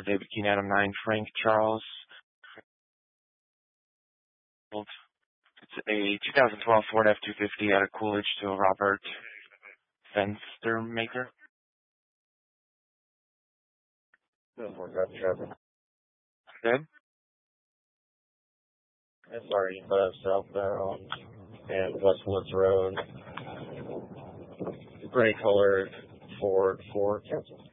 for David Keene, Adam 9, Frank Charles. It's a 2012 Ford F-250 out of Coolidge to a Robert Fenstermaker. Ford Drive Trevor. Good. It's already southbound and Westwoods Road. Gray colored Ford cancel.